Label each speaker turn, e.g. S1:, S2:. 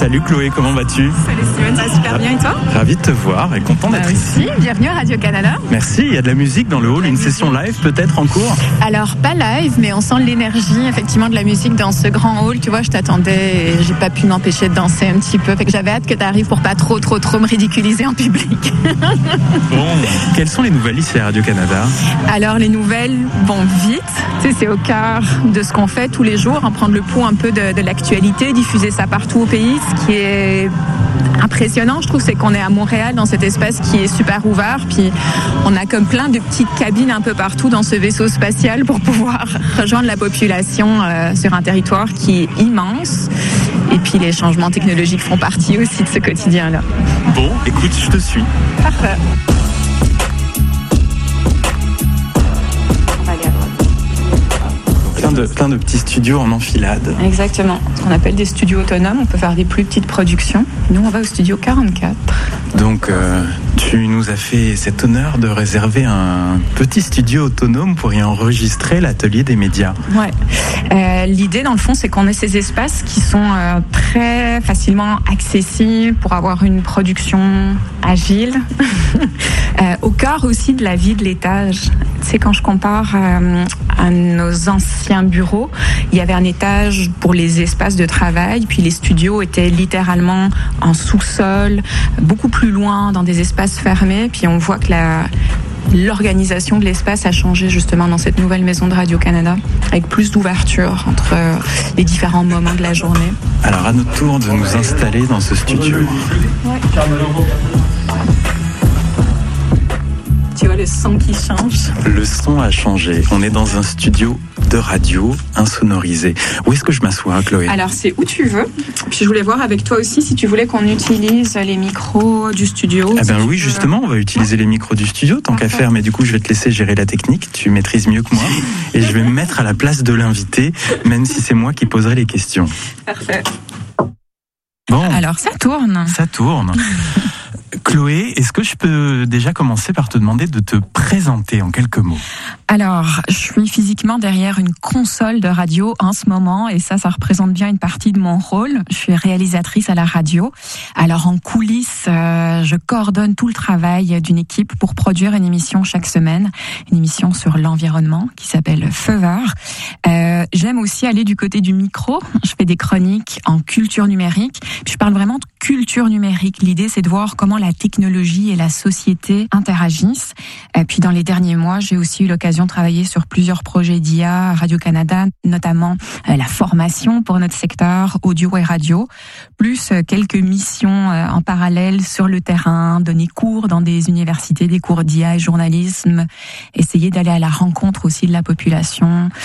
S1: Salut Chloé, comment vas-tu?
S2: Salut Steven, ça va super bien et toi?
S1: Ravi de te voir et content d'être ici.
S2: Bienvenue à Radio-Canada.
S1: Merci, il y a de la musique dans le hall, une session live peut-être en cours?
S2: Alors pas live, mais on sent l'énergie effectivement de la musique dans ce grand hall. Tu vois, je t'attendais et j'ai pas pu m'empêcher de danser un petit peu. Fait que j'avais hâte que tu arrives pour pas trop me ridiculiser en public.
S1: Bon, quelles sont les nouvelles ici à Radio-Canada?
S2: Alors les nouvelles vont vite. Tu sais, c'est au cœur de ce qu'on fait tous les jours, en prendre le pouls un peu de l'actualité, diffuser ça partout au pays. Ce qui est impressionnant, je trouve, c'est qu'on est à Montréal dans cet espace qui est super ouvert, puis on a comme plein de petites cabines un peu partout dans ce vaisseau spatial pour pouvoir rejoindre la population sur un territoire qui est immense. Et puis les changements technologiques font partie aussi de ce quotidien-là.
S1: Bon, écoute, je te suis.
S2: Parfait.
S1: Plein de petits studios en enfilade.
S2: Exactement. Ce qu'on appelle des studios autonomes. On peut faire des plus petites productions. Nous, on va au studio 44.
S1: Donc, tu nous as fait cet honneur de réserver un petit studio autonome pour y enregistrer l'atelier des médias.
S2: Ouais. L'idée, dans le fond, c'est qu'on ait ces espaces qui sont très facilement accessibles pour avoir une production agile. Au cœur aussi de la vie de l'étage. Tu sais, quand je compare à nos anciens bureaux, il y avait un étage pour les espaces de travail, puis les studios étaient littéralement en sous-sol, beaucoup plus loin, dans des espaces fermés. Puis on voit que l'organisation de l'espace a changé justement dans cette nouvelle maison de Radio-Canada, avec plus d'ouverture entre les différents moments de la journée.
S1: Alors à notre tour de nous installer dans ce studio.
S2: Ouais. Tu vois le son qui change.
S1: Le son a changé. On est dans un studio de radio insonorisé. Où est-ce que je m'assois, Chloé?
S2: Alors, c'est où tu veux. Puis je voulais voir avec toi aussi si tu voulais qu'on utilise les micros du studio.
S1: Eh bien oui, justement, on va utiliser les micros du studio, tant qu'à faire. Mais du coup, je vais te laisser gérer la technique. Tu maîtrises mieux que moi. Et je vais me mettre à la place de l'invité, même si c'est moi qui poserai les questions.
S2: Parfait.
S1: Bon.
S2: Alors, ça tourne.
S1: Ça tourne. Chloé, est-ce que je peux déjà commencer par te demander de te présenter en quelques mots?
S2: Alors, je suis physiquement derrière une console de radio en ce moment et ça représente bien une partie de mon rôle. Je suis réalisatrice à la radio. Alors, en coulisses, je coordonne tout le travail d'une équipe pour produire une émission chaque semaine, une émission sur l'environnement qui s'appelle Feu vert. J'aime aussi aller du côté du micro. Je fais des chroniques en culture numérique. Puis je parle vraiment de culture numérique. L'idée, c'est de voir comment la technologie et la société interagissent. Puis dans les derniers mois, j'ai aussi eu l'occasion de travailler sur plusieurs projets d'IA à Radio-Canada, notamment la formation pour notre secteur audio et radio, plus quelques missions en parallèle sur le terrain, donner cours dans des universités, des cours d'IA et journalisme, essayer d'aller à la rencontre aussi de la population.